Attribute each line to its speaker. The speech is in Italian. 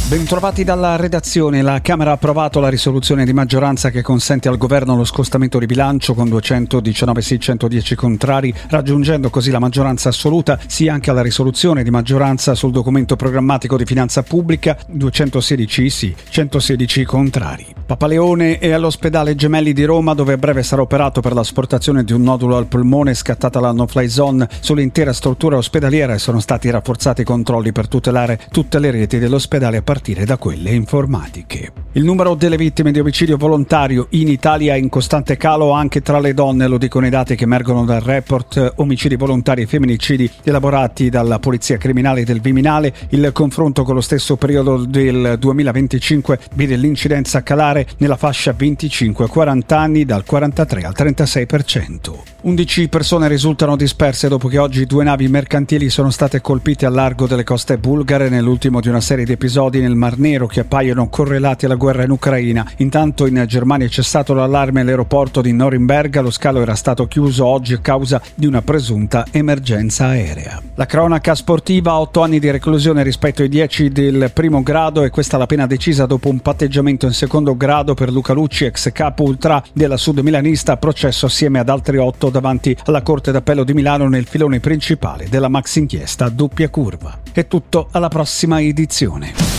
Speaker 1: Bentrovati dalla redazione. La Camera ha approvato la risoluzione di maggioranza che consente al governo lo scostamento di bilancio con 219 sì, 110 contrari, raggiungendo così la maggioranza assoluta, sia anche alla risoluzione di maggioranza sul documento programmatico di finanza pubblica, 216 sì, 116 contrari. Papaleone è all'ospedale Gemelli di Roma, dove a breve sarà operato per l'asportazione di un nodulo al polmone scattata la no-fly zone sull'intera struttura ospedaliera e sono stati rafforzati i controlli per tutelare tutte le reti dell'ospedale a partire da quelle informatiche. Il numero delle vittime di omicidio volontario in Italia è in costante calo anche tra le donne, lo dicono i dati che emergono dal report omicidi volontari e femminicidi elaborati dalla Polizia Criminale del Viminale. Il confronto con lo stesso periodo del 2025 vede l'incidenza calare nella fascia 25-40 anni dal 43 al 36%. 11 persone risultano disperse dopo che oggi 2 navi mercantili sono state colpite al largo delle coste bulgare nell'ultimo di una serie di episodi nel Mar Nero che appaiono correlati alla guerra in Ucraina. Intanto in Germania è cessato l'allarme all'aeroporto di Norimberga, lo scalo era stato chiuso oggi a causa di una presunta emergenza aerea. La cronaca sportiva, 8 anni di reclusione rispetto ai 10 del primo grado, e questa la pena decisa dopo un patteggiamento in secondo grado per Luca Lucci, ex capo ultra della Sud milanista, processo assieme ad altri 8 davanti alla Corte d'Appello di Milano nel filone principale della maxi inchiesta doppia curva. È tutto, alla prossima edizione.